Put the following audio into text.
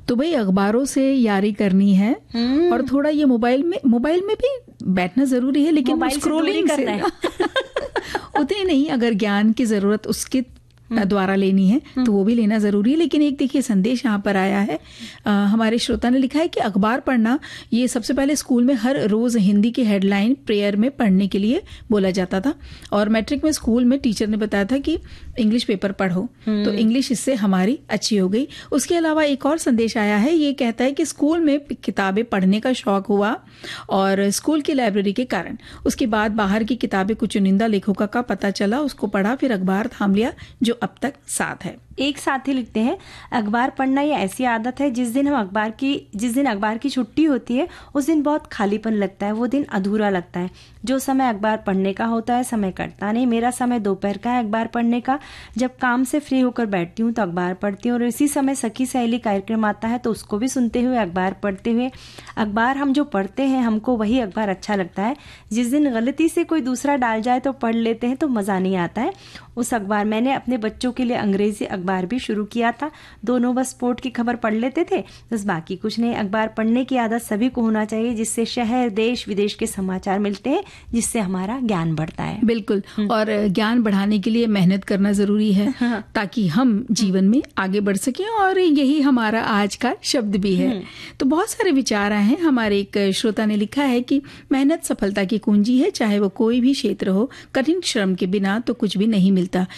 तो भाई अखबारों से यारी करनी है और थोड़ा ये मोबाइल में भी बैठना जरूरी है, लेकिन स्क्रोलिंग से उतनी नहीं। अगर ज्ञान की जरूरत उसके द्वारा लेनी है तो वो भी लेना जरूरी है। लेकिन एक देखिए संदेश यहाँ पर आया है, हमारे श्रोता ने लिखा है कि अखबार पढ़ना ये सबसे पहले स्कूल में हर रोज हिंदी की हेडलाइन प्रेयर में पढ़ने के लिए बोला जाता था, और मैट्रिक में स्कूल में टीचर ने बताया था कि इंग्लिश पेपर पढ़ो, तो इंग्लिश इससे हमारी अच्छी हो गई। उसके अलावा एक और संदेश आया है, ये कहता है कि स्कूल में किताबें पढ़ने का शौक हुआ और स्कूल की लाइब्रेरी के कारण उसके बाद बाहर की किताबें कुछ चुनिंदा लेखकों का पता चला, उसको पढ़ा, फिर अखबार थाम लिया जो अब तक साथ है। एक साथी लिखते हैं, अखबार पढ़ना ये ऐसी आदत है जिस दिन अखबार की छुट्टी होती है उस दिन बहुत खालीपन लगता है, वो दिन अधूरा लगता है। जो समय अखबार पढ़ने का होता है समय कटता नहीं। मेरा समय दोपहर का है अखबार पढ़ने का। जब काम से फ्री होकर बैठती हूँ तो अखबार पढ़ती हूँ, और इसी समय सखी सहेली कार्यक्रम आता है तो उसको भी सुनते हुए अखबार पढ़ते हुए। अखबार हम जो पढ़ते हैं हमको वही अखबार अच्छा लगता है। जिस दिन गलती से कोई दूसरा डाल जाए तो पढ़ लेते हैं तो मज़ा नहीं आता है उस अखबार। मैंने अपने बच्चों के लिए अंग्रेजी अखबार भी शुरू किया था, दोनों बस स्पोर्ट की खबर पढ़ लेते थे, बस बाकी कुछ नहीं। अखबार पढ़ने की आदत सभी को होना चाहिए, जिससे शहर देश विदेश के समाचार मिलते हैं, जिससे हमारा ज्ञान बढ़ता है। बिल्कुल, और ज्ञान बढ़ाने के लिए मेहनत करना जरूरी है ताकि हम जीवन में आगे बढ़ सकें, और यही हमारा आज का शब्द भी है। तो बहुत सारे विचार आए हैं। हमारे एक श्रोता ने लिखा है कि मेहनत सफलता की कुंजी है, चाहे वो कोई भी क्षेत्र हो, कठिन श्रम के बिना तो कुछ भी नहीं मिलता।